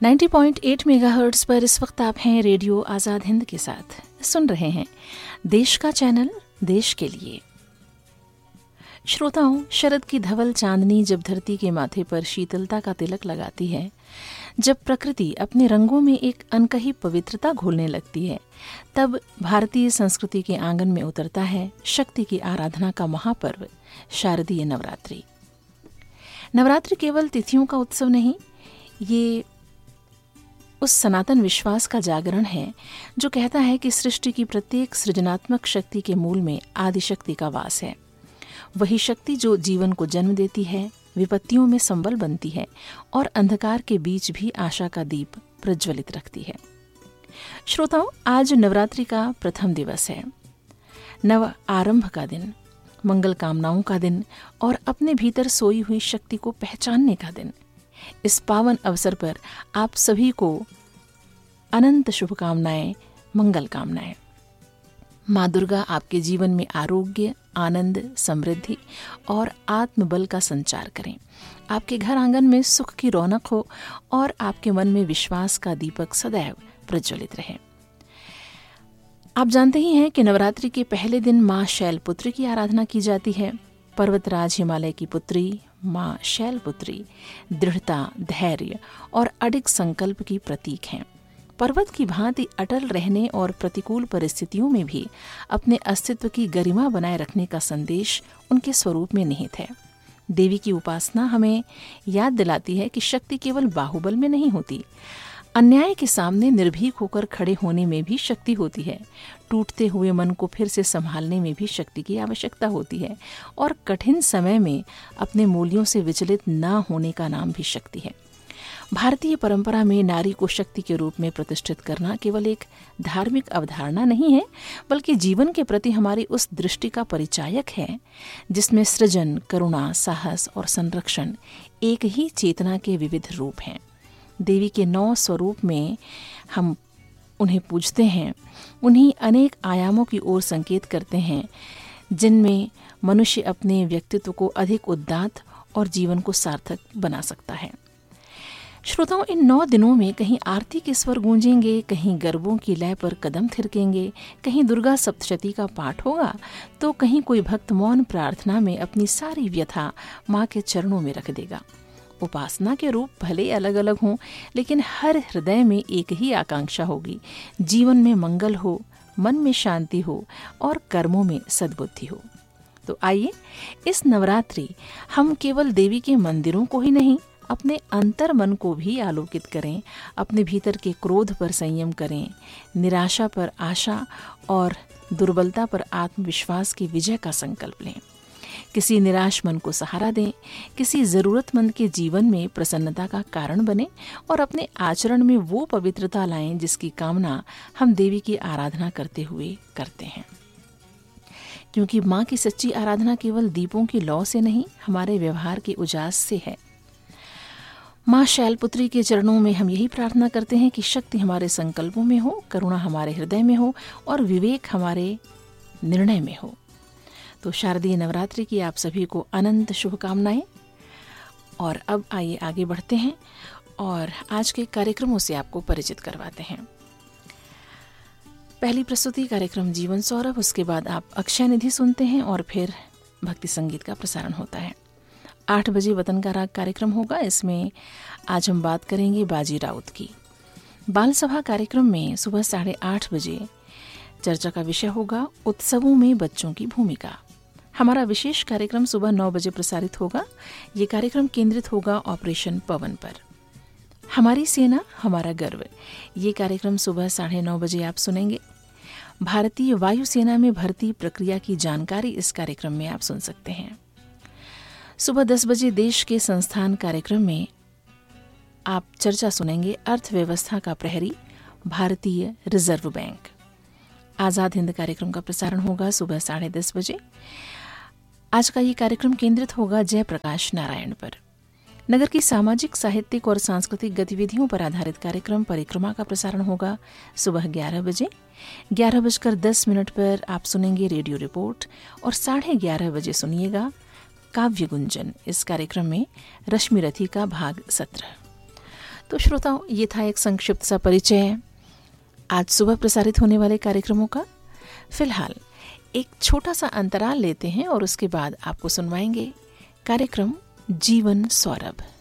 90.8 megahertz पर इस वक्त आप हैं रेडियो आज़ाद हिंद के साथ। सुन रहे हैं देश का चैनल, देश के लिए। श्रोताओं, शरद की धवल चांदनी जब धरती के माथे पर शीतलता का तिलक लगाती है, जब प्रकृति अपने रंगों में एक अनकही पवित्रता घोलने लगती है, तब भारतीय संस्कृति के आंगन में उतरता है शक्ति की आराधना का महापर्व शारदीय नवरात्रि। नवरात्रि केवल तिथियों का उत्सव नहीं, ये उस सनातन विश्वास का जागरण है जो कहता है कि सृष्टि की प्रत्येक सृजनात्मक शक्ति के मूल में आदिशक्ति का वास है। वही शक्ति जो जीवन को जन्म देती है, विपत्तियों में संबल बनती है और अंधकार के बीच भी आशा का दीप प्रज्वलित रखती है। श्रोताओं, आज नवरात्रि का प्रथम दिवस है, नव आरंभ का दिन, मंगल कामनाओं का दिन और अपने भीतर सोई हुई शक्ति को पहचानने का दिन। इस पावन अवसर पर आप सभी को अनंत शुभकामनाएं, मंगल कामनाएं। माँ दुर्गा आपके जीवन में आरोग्य, आनंद, समृद्धि और आत्मबल का संचार करें। आपके घर आंगन में सुख की रौनक हो और आपके मन में विश्वास का दीपक सदैव प्रज्वलित रहे। आप जानते ही हैं कि नवरात्रि के पहले दिन माँ शैलपुत्री की आराधना की जाती है। पर्वतराज हिमालय की पुत्री माँ शैलपुत्री दृढ़ता, धैर्य और अडिग संकल्प की प्रतीक हैं। पर्वत की भांति अटल रहने और प्रतिकूल परिस्थितियों में भी अपने अस्तित्व की गरिमा बनाए रखने का संदेश उनके स्वरूप में निहित है। देवी की उपासना हमें याद दिलाती है कि शक्ति केवल बाहुबल में नहीं होती, अन्याय के सामने निर्भीक होकर खड़े होने में भी शक्ति होती है। टूटते हुए मन को फिर से संभालने में भी शक्ति की आवश्यकता होती है और कठिन समय में अपने मूल्यों से विचलित न होने का नाम भी शक्ति है। भारतीय परंपरा में नारी को शक्ति के रूप में प्रतिष्ठित करना केवल एक धार्मिक अवधारणा नहीं है, बल्कि जीवन के प्रति हमारी उस दृष्टि का परिचायक है जिसमें सृजन, करुणा, साहस और संरक्षण एक ही चेतना के विविध रूप हैं। देवी के 9 स्वरूप में हम उन्हें पूजते हैं, उन्हीं अनेक आयामों की ओर संकेत करते हैं जिनमें मनुष्य अपने व्यक्तित्व को अधिक उदात्त और जीवन को सार्थक बना सकता है। श्रोताओं, इन 9 दिनों में कहीं आरती के स्वर गूंजेंगे, कहीं गरबों की लय पर कदम थिरकेंगे, कहीं दुर्गा सप्तशती का पाठ होगा, तो कहीं कोई भक्त मौन प्रार्थना में अपनी सारी व्यथा माँ के चरणों में रख देगा। उपासना के रूप भले अलग अलग हों, लेकिन हर हृदय में एक ही आकांक्षा होगी, जीवन में मंगल हो, मन में शांति हो और कर्मों में सद्बुद्धि हो। तो आइए इस नवरात्रि हम केवल देवी के मंदिरों को ही नहीं, अपने अंतर मन को भी आलोकित करें, अपने भीतर के क्रोध पर संयम करें, निराशा पर आशा और दुर्बलता पर आत्मविश्वास की विजय का संकल्प लें। किसी निराश मन को सहारा दें, किसी जरूरतमंद के जीवन में प्रसन्नता का कारण बने और अपने आचरण में वो पवित्रता लाएं जिसकी कामना हम देवी की आराधना करते हुए करते हैं। क्योंकि माँ की सच्ची आराधना केवल दीपों की लौ से नहीं, हमारे व्यवहार के उजास से है। माँ शैलपुत्री के चरणों में हम यही प्रार्थना करते हैं कि शक्ति हमारे संकल्पों में हो, करुणा हमारे हृदय में हो और विवेक हमारे निर्णय में हो। तो शारदीय नवरात्रि की आप सभी को अनंत शुभकामनाएं। और अब आइए आगे बढ़ते हैं और आज के कार्यक्रमों से आपको परिचित करवाते हैं। पहली प्रस्तुति कार्यक्रम जीवन सौरभ, उसके बाद आप अक्षय निधि सुनते हैं और फिर भक्ति संगीत का प्रसारण होता है। 8 बजे वतन का राग कार्यक्रम होगा। इसमें आज हम बात करेंगे बाजी राउत की। बाल सभा कार्यक्रम में सुबह 8:30 बजे चर्चा का विषय होगा उत्सवों में बच्चों की भूमिका। हमारा विशेष कार्यक्रम सुबह 9 बजे प्रसारित होगा। ये कार्यक्रम केंद्रित होगा ऑपरेशन पवन पर। हमारी सेना हमारा गर्व, ये कार्यक्रम सुबह 9:30 बजे आप सुनेंगे। भारतीय वायुसेना में भर्ती प्रक्रिया की जानकारी इस कार्यक्रम में आप सुन सकते हैं। सुबह 10 बजे देश के संस्थान कार्यक्रम में आप चर्चा सुनेंगे अर्थव्यवस्था का प्रहरी, भारतीय रिजर्व बैंक। आजाद हिंद कार्यक्रम का प्रसारण होगा सुबह 10:30 बजे। आज का ये कार्यक्रम केंद्रित होगा जयप्रकाश नारायण पर। नगर की सामाजिक, साहित्यिक और सांस्कृतिक गतिविधियों पर आधारित कार्यक्रम परिक्रमा का प्रसारण होगा सुबह 11 बजे। 11:10 पर आप सुनेंगे रेडियो रिपोर्ट और 11:30 बजे सुनिएगा काव्य गुंजन। इस कार्यक्रम में रश्मि रथी का भाग 17। तो श्रोताओं, ये था एक संक्षिप्त सा परिचय आज सुबह प्रसारित होने वाले कार्यक्रमों का। फिलहाल एक छोटा सा अंतराल लेते हैं और उसके बाद आपको सुनवाएंगे कार्यक्रम जीवन सौरभ।